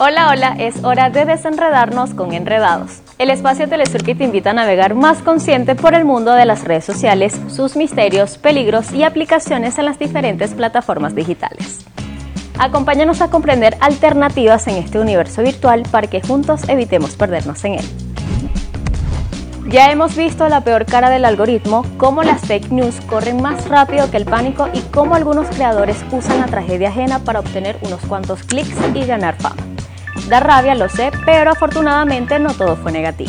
Hola, hola, es hora de desenredarnos con Enredados, el espacio Telesur que te invita a navegar más consciente por el mundo de las redes sociales, sus misterios, peligros y aplicaciones en las diferentes plataformas digitales. Acompáñanos a comprender alternativas en este universo virtual para que juntos evitemos perdernos en él. Ya hemos visto la peor cara del algoritmo, cómo las fake news corren más rápido que el pánico y cómo algunos creadores usan la tragedia ajena para obtener unos cuantos clics y ganar fama. Da rabia, lo sé, pero afortunadamente no todo fue negativo.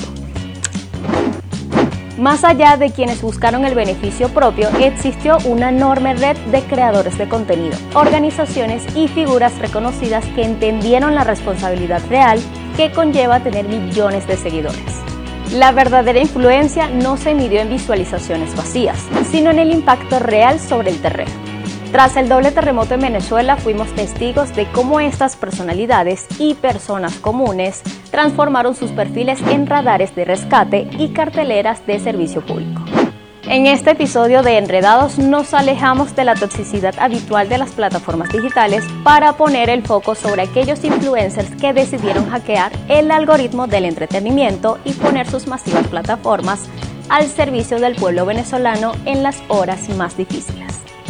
Más allá de quienes buscaron el beneficio propio, existió una enorme red de creadores de contenido, organizaciones y figuras reconocidas que entendieron la responsabilidad real que conlleva tener millones de seguidores. La verdadera influencia no se midió en visualizaciones vacías, sino en el impacto real sobre el terreno. Tras el doble terremoto en Venezuela, fuimos testigos de cómo estas personalidades y personas comunes transformaron sus perfiles en radares de rescate y carteleras de servicio público. En este episodio de Enredados nos alejamos de la toxicidad habitual de las plataformas digitales para poner el foco sobre aquellos influencers que decidieron hackear el algoritmo del entretenimiento y poner sus masivas plataformas al servicio del pueblo venezolano en las horas más difíciles.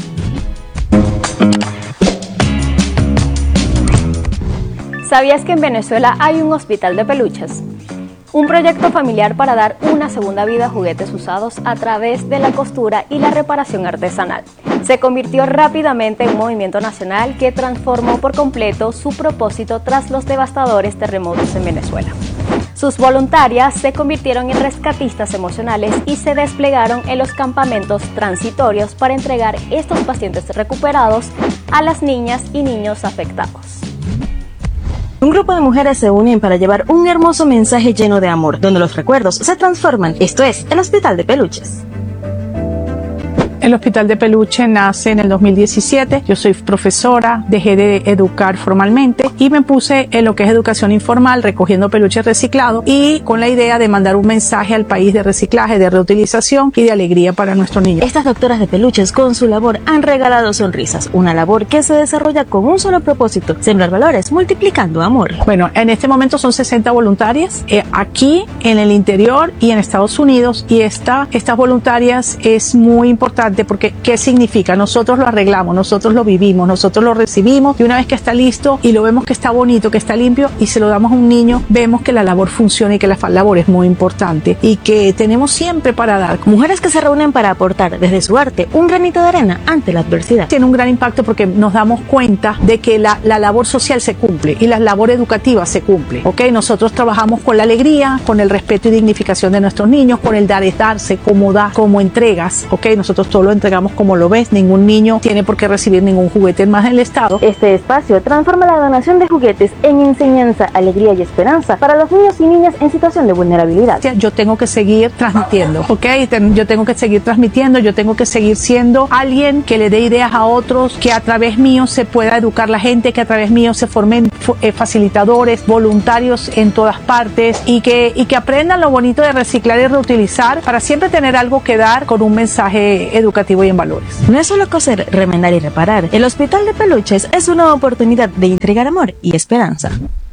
¿Sabías que en Venezuela hay un hospital de peluches? Un proyecto familiar para dar una segunda vida a juguetes usados a través de la costura y la reparación artesanal. Se convirtió rápidamente en un movimiento nacional que transformó por completo su propósito tras los devastadores terremotos en Venezuela. Sus voluntarias se convirtieron en rescatistas emocionales y se desplegaron en los campamentos transitorios para entregar estos pacientes recuperados a las niñas y niños afectados. Un grupo de mujeres se unen para llevar un hermoso mensaje lleno de amor, donde los recuerdos se transforman. Esto es el Hospital de Peluches. El Hospital de Peluche nace en el 2017, yo soy profesora, dejé de educar formalmente y me puse en lo que es educación informal, recogiendo peluche reciclado y con la idea de mandar un mensaje al país de reciclaje, de reutilización y de alegría para nuestros niños. Estas doctoras de peluches con su labor han regalado sonrisas, una labor que se desarrolla con un solo propósito, sembrar valores, multiplicando amor. Bueno, en este momento son 60 voluntarias aquí en el interior y en Estados Unidos y estas voluntarias es muy importante porque ¿qué significa? Nosotros lo arreglamos, nosotros lo vivimos, nosotros lo recibimos y una vez que está listo y lo vemos que está bonito, que está limpio y se lo damos a un niño, vemos que la labor funciona y que la labor es muy importante y que tenemos siempre para dar. Mujeres que se reúnen para aportar desde su arte un granito de arena ante la adversidad. Tiene un gran impacto porque nos damos cuenta de que la labor social se cumple y la labor educativa se cumple, ¿ok? Nosotros trabajamos con la alegría, con el respeto y dignificación de nuestros niños, con el dar es darse, como entregas, ¿ok? Nosotros todo lo entregamos como lo ves, ningún niño tiene por qué recibir ningún juguete más en el Estado. Este espacio transforma la donación de juguetes en enseñanza, alegría y esperanza para los niños y niñas en situación de vulnerabilidad. Yo tengo que seguir transmitiendo, ¿ok? Yo tengo que seguir transmitiendo, yo tengo que seguir siendo alguien que le dé ideas a otros, que a través mío se pueda educar la gente, que a través mío se formen facilitadores, voluntarios en todas partes y que aprendan lo bonito de reciclar y reutilizar para siempre tener algo que dar con un mensaje educativo y en valores. No es solo coser, remendar y reparar. El Hospital de Peluches es una oportunidad de entregar amor y esperanza.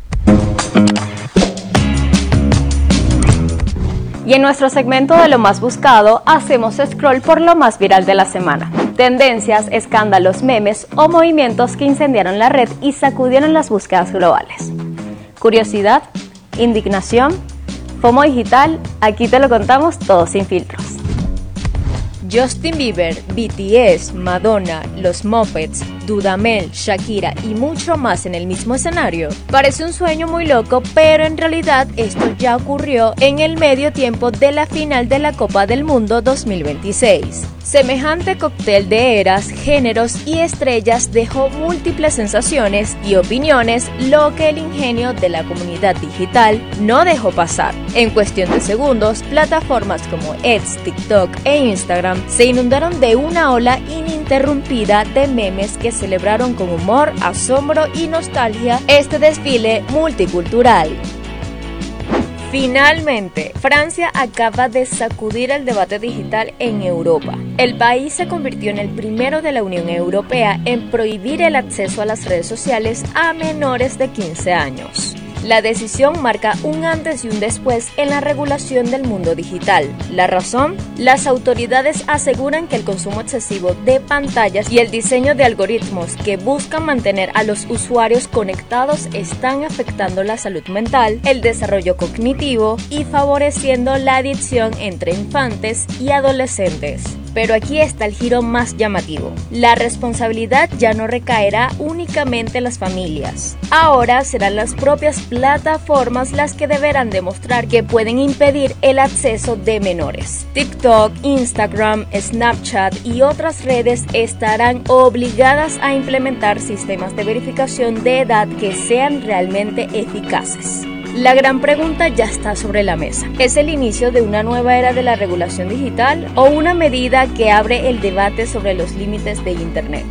Y en nuestro segmento de lo más buscado, hacemos scroll por lo más viral de la semana. Tendencias, escándalos, memes o movimientos que incendiaron la red y sacudieron las búsquedas globales. Curiosidad, indignación, FOMO digital, aquí te lo contamos todo sin filtros. Justin Bieber, BTS, Madonna, Los Muppets, Dudamel, Shakira y mucho más en el mismo escenario. Parece un sueño muy loco, pero en realidad esto ya ocurrió en el medio tiempo de la final de la Copa del Mundo 2026. Semejante cóctel de eras, géneros y estrellas dejó múltiples sensaciones y opiniones, lo que el ingenio de la comunidad digital no dejó pasar. En cuestión de segundos, plataformas como X, TikTok e Instagram se inundaron de una ola ininterrumpida de memes que celebraron con humor, asombro y nostalgia este desfile multicultural. Finalmente, Francia acaba de sacudir el debate digital en Europa. El país se convirtió en el primero de la Unión Europea en prohibir el acceso a las redes sociales a menores de 15 años. La decisión marca un antes y un después en la regulación del mundo digital. ¿La razón? Las autoridades aseguran que el consumo excesivo de pantallas y el diseño de algoritmos que buscan mantener a los usuarios conectados están afectando la salud mental, el desarrollo cognitivo y favoreciendo la adicción entre infantes y adolescentes. Pero aquí está el giro más llamativo. La responsabilidad ya no recaerá únicamente en las familias. Ahora serán las propias plataformas las que deberán demostrar que pueden impedir el acceso de menores. TikTok, Instagram, Snapchat y otras redes estarán obligadas a implementar sistemas de verificación de edad que sean realmente eficaces. La gran pregunta ya está sobre la mesa. ¿Es el inicio de una nueva era de la regulación digital o una medida que abre el debate sobre los límites de Internet?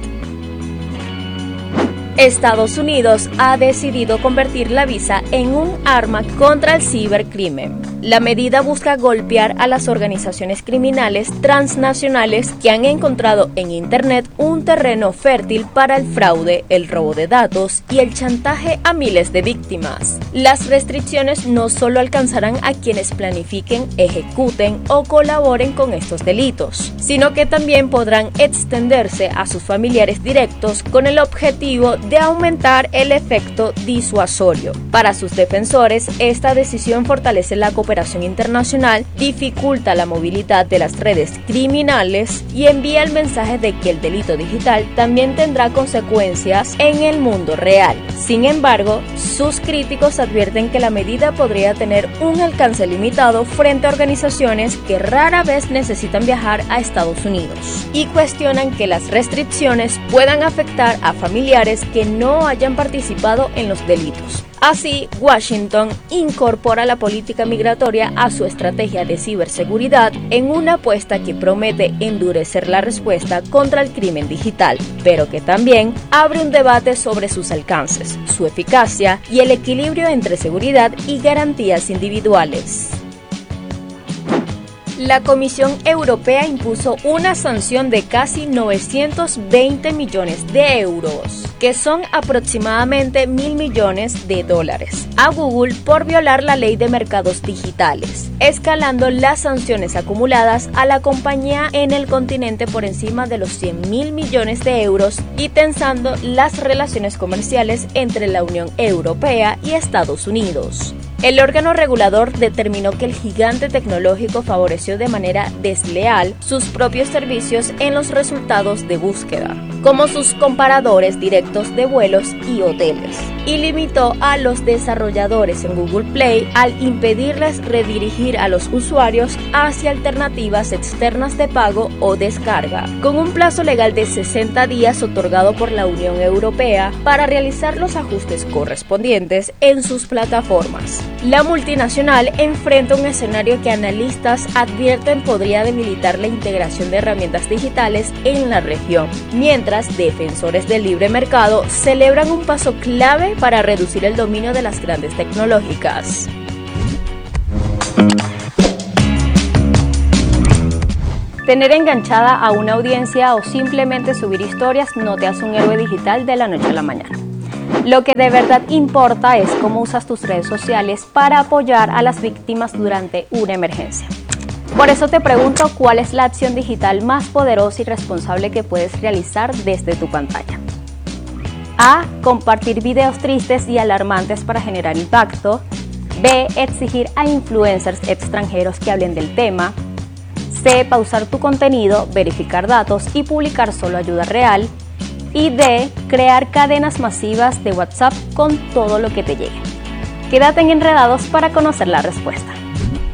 Estados Unidos ha decidido convertir la visa en un arma contra el cibercrimen. La medida busca golpear a las organizaciones criminales transnacionales que han encontrado en Internet un terreno fértil para el fraude, el robo de datos y el chantaje a miles de víctimas. Las restricciones no solo alcanzarán a quienes planifiquen, ejecuten o colaboren con estos delitos, sino que también podrán extenderse a sus familiares directos con el objetivo de aumentar el efecto disuasorio. Para sus defensores, esta decisión fortalece la cooperación internacional, dificulta la movilidad de las redes criminales y envía el mensaje de que el delito digital también tendrá consecuencias en el mundo real. Sin embargo, sus críticos advierten que la medida podría tener un alcance limitado frente a organizaciones que rara vez necesitan viajar a Estados Unidos y cuestionan que las restricciones puedan afectar a familiares que no hayan participado en los delitos. Así, Washington incorpora la política migratoria a su estrategia de ciberseguridad en una apuesta que promete endurecer la respuesta contra el crimen digital, pero que también abre un debate sobre sus alcances, su eficacia y el equilibrio entre seguridad y garantías individuales. La Comisión Europea impuso una sanción de casi 920 millones de euros, que son aproximadamente $1.000 millones, a Google por violar la ley de mercados digitales, escalando las sanciones acumuladas a la compañía en el continente por encima de los $100.000 millones y tensando las relaciones comerciales entre la Unión Europea y Estados Unidos. El órgano regulador determinó que el gigante tecnológico favoreció de manera desleal sus propios servicios en los resultados de búsqueda, como sus comparadores directos de vuelos y hoteles, y limitó a los desarrolladores en Google Play al impedirles redirigir a los usuarios hacia alternativas externas de pago o descarga, con un plazo legal de 60 días otorgado por la Unión Europea para realizar los ajustes correspondientes en sus plataformas. La multinacional enfrenta un escenario que analistas advierten podría debilitar la integración de herramientas digitales en la región, mientras defensores del libre mercado celebran un paso clave para reducir el dominio de las grandes tecnológicas. Tener enganchada a una audiencia o simplemente subir historias no te hace un héroe digital de la noche a la mañana. Lo que de verdad importa es cómo usas tus redes sociales para apoyar a las víctimas durante una emergencia. Por eso te pregunto, ¿cuál es la acción digital más poderosa y responsable que puedes realizar desde tu pantalla? A. Compartir videos tristes y alarmantes para generar impacto. B. Exigir a influencers extranjeros que hablen del tema. C. Pausar tu contenido, verificar datos y publicar solo ayuda real. Y D. Crear cadenas masivas de WhatsApp con todo lo que te llegue. Quédate en Enredados para conocer la respuesta.